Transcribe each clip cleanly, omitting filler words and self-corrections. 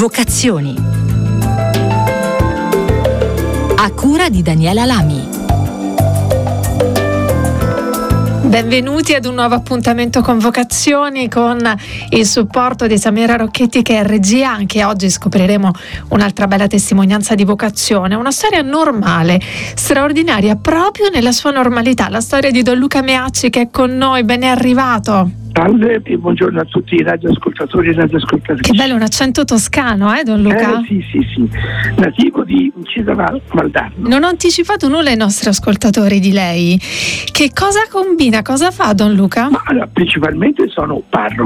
Vocazioni. A cura di Daniela Lami. Benvenuti ad un nuovo appuntamento con Vocazioni, con il supporto di Samira Rocchetti che è regia. Anche oggi scopriremo un'altra bella testimonianza di vocazione, una storia normale, straordinaria proprio nella sua normalità, la storia di Don Luca Meacci che è con noi. Ben è arrivato. Salve e buongiorno a tutti i radioascoltatori e radioascoltatrici. Che bello, un accento toscano, Don Luca? Sì, nativo di Incisa Valdarno. Non ho anticipato nulla ai nostri ascoltatori di lei. Che cosa combina, cosa fa Don Luca? Ma allora, principalmente sono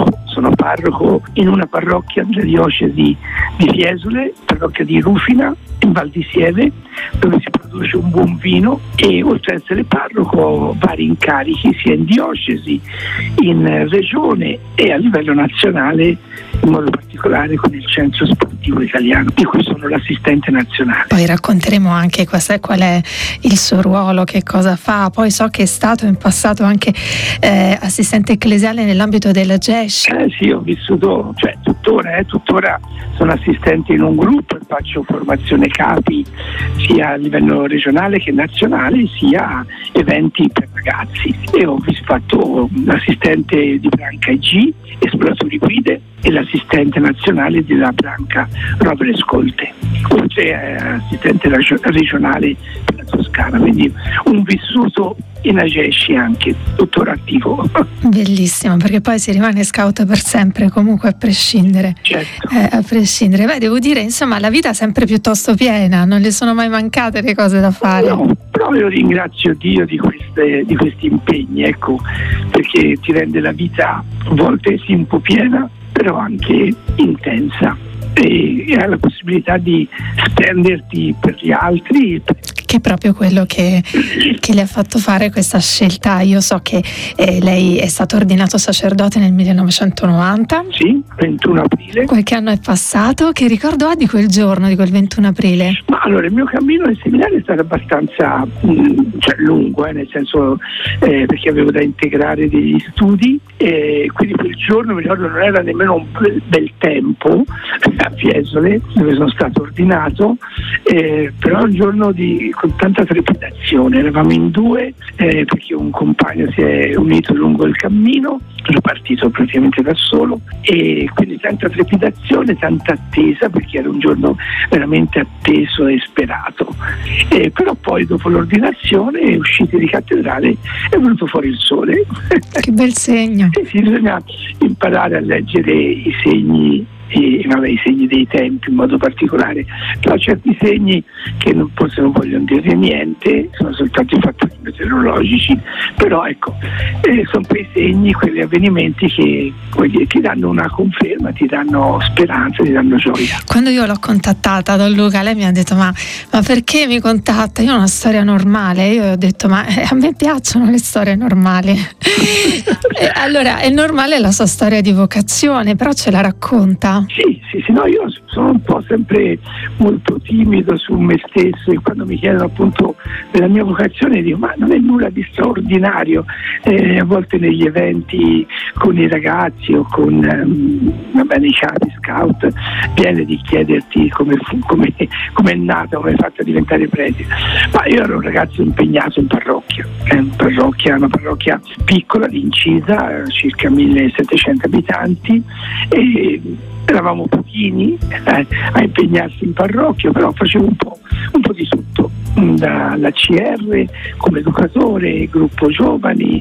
parroco in una parrocchia della diocesi di Fiesole, parrocchia di Rufina, in Val di Sieve, dove si produce un buon vino, e oltre ad essere parroco vari incarichi sia in diocesi, in regione e a livello nazionale, in modo particolare con il Centro Sportivo Italiano, di cui sono l'assistente nazionale. Poi racconteremo anche qual è il suo ruolo, che cosa fa. Poi so che è stato in passato anche assistente ecclesiale nell'ambito della GESH. Sì, ho vissuto, tuttora sono assistente in un gruppo e faccio formazione capi sia a livello regionale che nazionale, sia eventi per ragazzi, e ho fatto l'assistente di branca IG, esploratori guide, e l'assistente nazionale della branca rovere scolte, oltre assistente regionale per la Toscana, quindi un vissuto in Agesci anche, tuttora attivo. Bellissimo, perché poi si rimane scout per sempre, comunque a prescindere. Certo. A prescindere. Beh, devo dire, insomma, la vita è sempre piuttosto piena, non le sono mai mancate le cose da fare. No, però io ringrazio Dio di questi impegni, ecco, perché ti rende la vita a volte sì un po' piena, però anche intensa, e hai la possibilità di spenderti per gli altri. Che è proprio quello che le ha fatto fare questa scelta. Io so che lei è stato ordinato sacerdote nel 1990. Sì, 21 aprile. Qualche anno è passato. Che ricordo ha di quel giorno, di quel 21 aprile? Ma allora, il mio cammino nel seminario è stato abbastanza lungo, nel senso perché avevo da integrare degli studi, e quindi quel giorno, mi ricordo, non era nemmeno un bel tempo a Fiesole, dove sono stato ordinato, però un giorno con tanta trepidazione. Eravamo in due, perché un compagno si è unito lungo il cammino, ero partito praticamente da solo, e quindi tanta trepidazione, tanta attesa, perché era un giorno veramente atteso e sperato. Però poi dopo l'ordinazione, usciti di cattedrale, è venuto fuori il sole. Che bel segno. Sì, bisogna imparare a leggere i segni, i segni dei tempi in modo particolare, però certi segni che forse non vogliono dire niente, sono soltanto i fattori meteorologici, però ecco, sono quei segni, quegli avvenimenti che ti danno una conferma, ti danno speranza, ti danno gioia. Quando io l'ho contattata, Don Luca, lei mi ha detto ma perché mi contatta? Io ho una storia normale. Io ho detto ma a me piacciono le storie normali. Allora, è normale la sua storia di vocazione, però ce la racconta? Sì, no, io sono un po' sempre molto timido su me stesso, e quando mi chiedono appunto della mia vocazione dico ma non è nulla di straordinario. A volte negli eventi con i ragazzi o con i capi scout viene di chiederti come è nata, come è fatta a diventare prete. Ma io ero un ragazzo impegnato in parrocchia, una parrocchia piccola di Incisa, circa 1700 abitanti, e eravamo pochini a impegnarsi in parrocchia, però facevo un po' di tutto, dalla CR come educatore, gruppo giovani,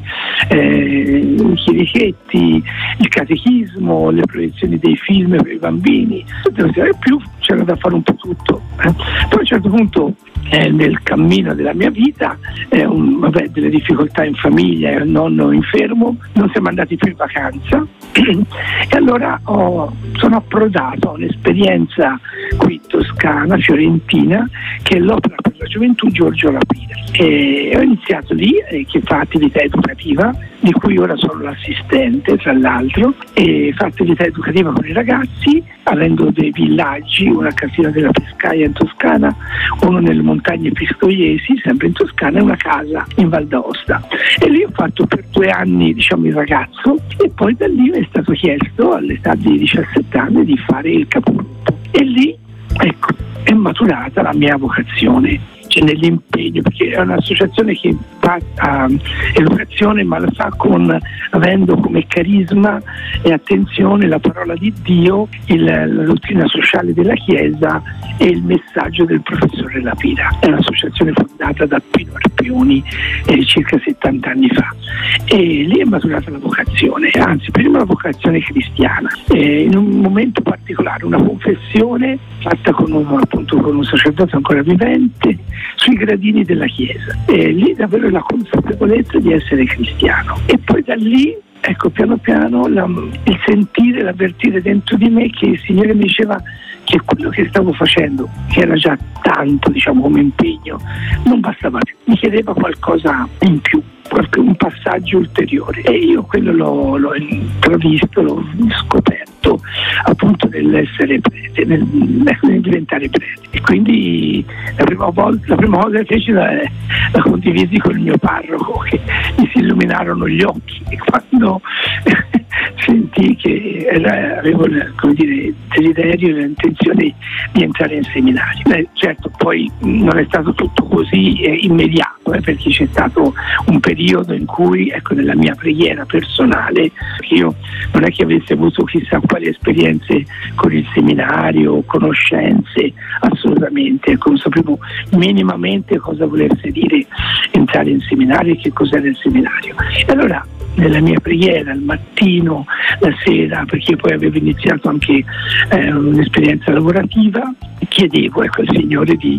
i chierichetti, il catechismo, le proiezioni dei film per i bambini, e più c'era da fare un po' tutto. Poi a un certo punto nel cammino della mia vita, delle difficoltà in famiglia, il nonno infermo, non siamo andati più in vacanza, e allora sono approdato a un'esperienza qui toscana, fiorentina, che è l'Opera per la Gioventù Giorgio Lapide, e ho iniziato lì, che fa attività educativa, di cui ora sono l'assistente tra l'altro, e fa attività educativa con i ragazzi, avendo dei villaggi, una a Casina della Pescaia in Toscana, uno nelle montagne Pistoiesi, sempre in Toscana, e una casa in Val d'Aosta. E lì ho fatto per 2 anni, il ragazzo, e poi da lì mi è stato chiesto all'età di 17 anni di fare il capogruppo. E lì, ecco, è maturata la mia vocazione, cioè nell'impegno, perché è un'associazione che fa educazione, ma la fa avendo come carisma e attenzione la parola di Dio, la dottrina sociale della Chiesa e il messaggio del professore Lapira. È un'associazione fondata da Pino Arpioni circa 70 anni fa, e lì è maturata la vocazione, anzi prima la vocazione cristiana, in un momento particolare, una confessione fatta con un sacerdote ancora vivente sui gradini della Chiesa, e lì davvero la consapevolezza di essere cristiano. E poi da lì, ecco, piano piano il sentire, l'avvertire dentro di me che il Signore mi diceva che quello che stavo facendo, che era già tanto, diciamo, come impegno, non bastava più, mi chiedeva qualcosa in più, un passaggio ulteriore, e io quello l'ho intravisto, l'ho scoperto appunto nell'essere prete, nel diventare prete. E quindi la prima cosa che feci la condivisi con il mio parroco, che mi si illuminarono gli occhi quando sentì che avevo il desiderio e l'intenzione di entrare in seminario. Certo, poi non è stato tutto così immediato, perché c'è stato un periodo in cui, ecco, nella mia preghiera personale, io non è che avessi avuto chissà quali esperienze con il seminario, conoscenze, assolutamente, ecco, non sapevo minimamente cosa volesse dire entrare in seminario e che cos'era il seminario. E allora nella mia preghiera, al mattino, la sera, perché poi avevo iniziato anche un'esperienza lavorativa, chiedevo, ecco, al Signore di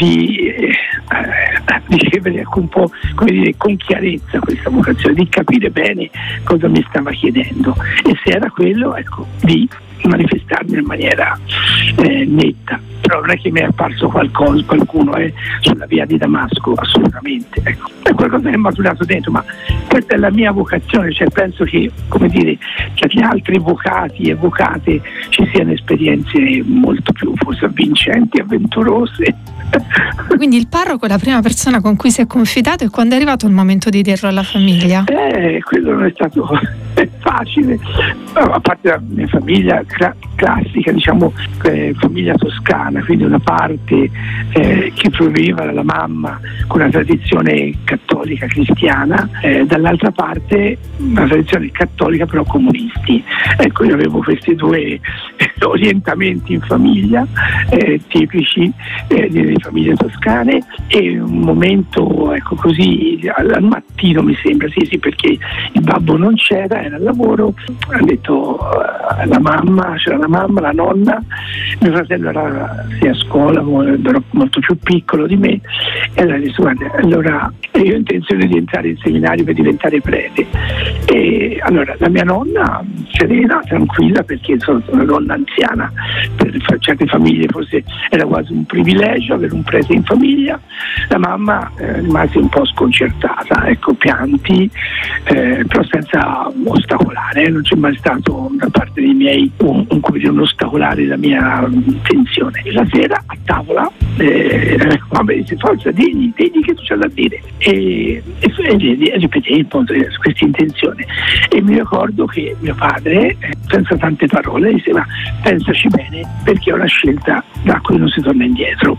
ricevere, ecco, un po', come dire, con chiarezza questa vocazione, di capire bene cosa mi stava chiedendo, e se era quello, ecco, di manifestarmi in maniera netta. Però non è che mi è apparso qualcuno sulla via di Damasco, assolutamente, ecco. È qualcosa che è maturato dentro, ma questa è la mia vocazione, cioè penso che, come dire, che gli altri vocati e vocate ci siano esperienze molto più forse avvincenti, avventurose. Quindi il parroco è la prima persona con cui si è confidato, e quando è arrivato il momento di dirlo alla famiglia? Quello non è stato facile, a parte la mia famiglia classica, diciamo, famiglia toscana, quindi una parte che proveniva dalla mamma con una tradizione cattolica cristiana, dall'altra parte una tradizione cattolica però comunisti. Ecco, io avevo questi due orientamenti in famiglia, tipici delle famiglie toscane, e un momento, ecco, così al mattino, mi sembra, sì, perché il babbo non c'era, era al lavoro, ha detto la mamma, c'era la mamma, la nonna, mio fratello era a scuola, era molto più piccolo di me, e allora ha detto: guarda, allora io ho intenzione di entrare in seminario per diventare prete. E allora la mia nonna, serena, tranquilla, perché sono una donna anziana, per certe famiglie forse era quasi un privilegio avere un prete in famiglia. La mamma rimase un po' sconcertata, ecco, pianti, però senza ostacolare, non c'è mai stato da parte dei miei un ostacolare la mia intenzione. La sera a tavola mamma dice: forza, digli che tu c'hai da dire, e ripetevo questa intenzione. E mi ricordo che mio padre, senza tante parole, diceva: pensaci bene, perché è una scelta da cui non si torna indietro.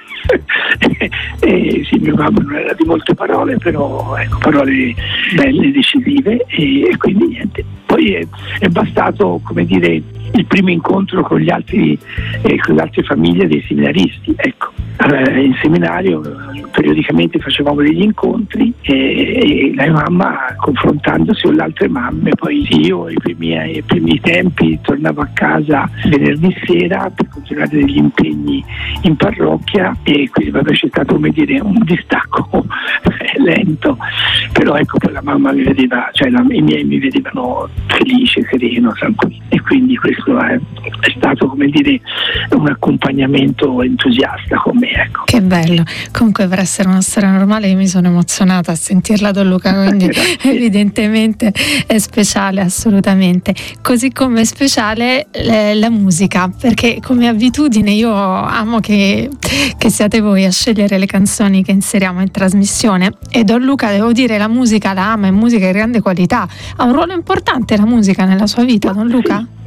Sì, mio babbo non era di molte parole, però, ecco, parole belle, decisive, e quindi niente. Poi è bastato, come dire, il primo incontro con le altre famiglie dei seminaristi, ecco. In seminario periodicamente facevamo degli incontri, e la mia mamma, confrontandosi con le altre mamme, poi io ai primi tempi tornavo a casa venerdì sera per continuare degli impegni in parrocchia, e quindi c'è stato, come dire, un distacco lento, però ecco, poi la mamma mi vedeva, cioè i miei mi vedevano felice, sereno, tranquillo, e quindi questo è stato, come dire, un accompagnamento entusiasta con me, ecco. Che bello. Comunque, per essere una storia normale, io mi sono emozionata a sentirla, Don Luca, quindi evidentemente è speciale, assolutamente. Così come è speciale la musica, perché come abitudine io amo che siate voi a scegliere le canzoni che inseriamo in trasmissione, e Don Luca, devo dire, la musica la ama, è musica di grande qualità. Ha un ruolo importante la musica nella sua vita, Don Luca?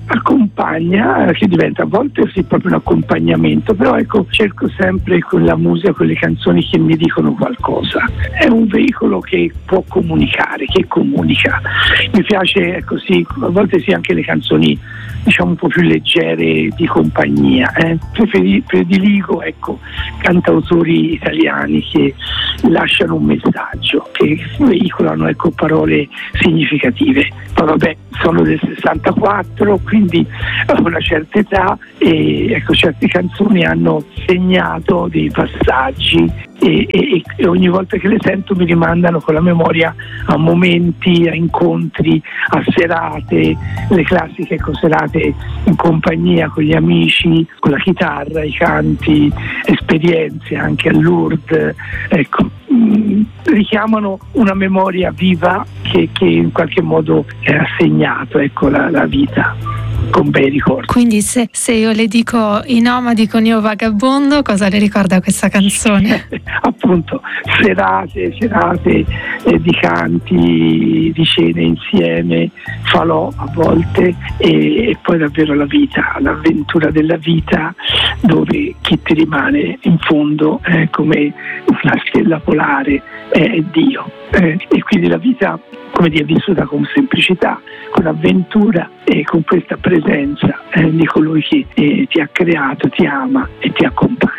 accompagna, che diventa a volte sì proprio un accompagnamento, però ecco, cerco sempre con la musica, con le canzoni che mi dicono qualcosa. È un veicolo che può comunicare, che comunica. Mi piace così, a volte sì, anche le canzoni diciamo un po' più leggere di compagnia. Prediligo ecco cantautori italiani che lasciano un messaggio, che veicolano ecco parole significative. Poi vabbè, sono del 64, quindi ho una certa età e ecco certe canzoni hanno segnato dei passaggi e ogni volta che le sento mi rimandano con la memoria a momenti, a incontri, a serate, le classiche serate in compagnia con gli amici, con la chitarra, i canti, esperienze anche a Lourdes, ecco, richiamano una memoria viva che in qualche modo ha segnato ecco la vita con bei ricordi. Quindi se io le dico I nomadi con Io vagabondo, cosa le ricorda questa canzone? Appunto serate di canti, di cene insieme, falò a volte e poi davvero la vita, l'avventura della vita, dove chi ti rimane in fondo è come una stella polare, è Dio, e quindi la vita come dire vissuta con semplicità, con avventura e con questa presenza di colui che ti ha creato, ti ama e ti accompagna.